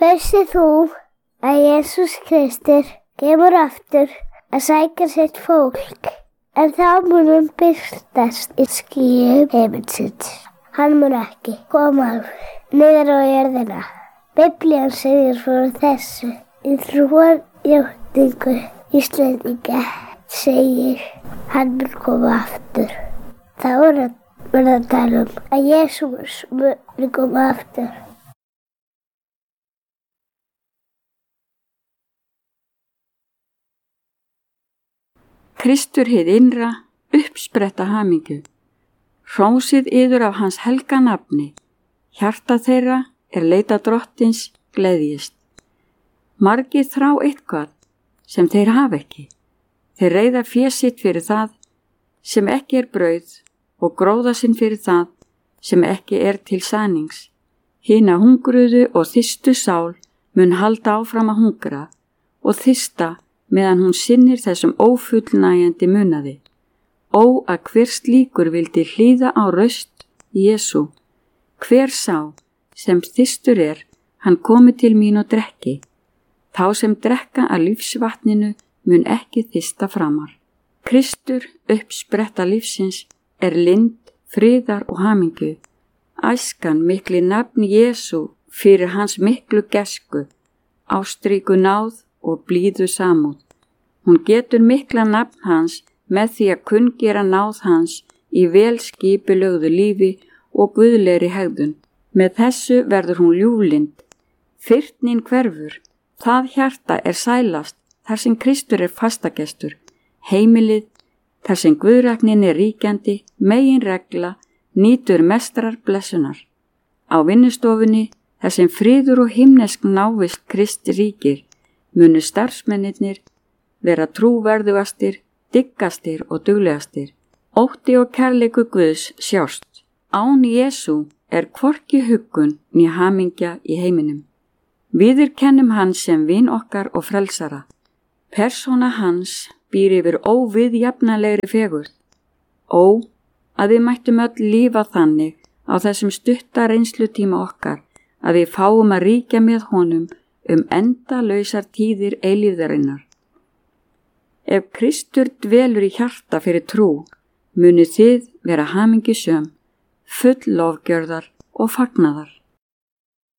Veistu þú að Jesús Kristur kemur aftur að sækja sitt fólk, en þá mun hann birtast í skýjum himinsins. Hann mun ekki koma niður á jörðina. Biblían segir frá þessu í trúarjátningu Íslendinga segir hann mun koma aftur. Þá verður að tala að Jesús mun koma aftur. Kristur hið innra, uppspretta hamingju. Hrósið yður af hans helga nafni. Hjarta þeirra leita drottins gleðjist. Margir þrá eitthvað sem þeir hafa ekki. Þeir reiða fé sitt fyrir það sem ekki brauð og gróða sinn fyrir það sem ekki til sanings. Hina hungruðu og þystu sál mun halda áfram að hungra og þysta meðan hún sinnir þessum ófullnægjandi munaði. Ó, að hver slíkur vildi hlýða á röst Jesú. Hver sá sem þystur hann komi til mín og drekki. Þá sem drekka að lífsvatninu mun ekki þysta framar. Kristur, uppspretta lífsins, lind, friðar og hamingju. Æskan mikli nafn Jesú fyrir hans miklu gæsku, ástríku náð og blíðu samúð. Hún getur mikla nafn hans með því að kunngera náð hans í vel skipulögðu lífi og guðlegri hegðun. Með þessu verður hún ljúflynd. Fyrnin hverfur, það hjarta sælast þar sem Kristur fastagestur. Heimilið, þar sem guðræknin ríkjandi, meginregla, nýtur mestrar blessunar. Á vinnustofunni, þar sem friður og himnesk návist Kristi ríkir, munu starfsmennirnir vera trúverðugastir, dyggastir og duglegastir. Ótti og kærleikur Guðs sjást. Án Jesú hvorki huggun né hamingja í heiminum. Viðurkennum hann sem vin okkar og frelsara. Persóna hans býr yfir óviðjafnalegri fegurð. Ó, að við mættum öll lífa þannig á þessum stutta reynslutíma okkar að við fáum að ríkja með honum endalausar tíðir eilífðarinnar. Ef Kristur dvelur í hjarta fyrir trú, munu þið vera hamingjusöm, full lofgjörðar og fagnaðar.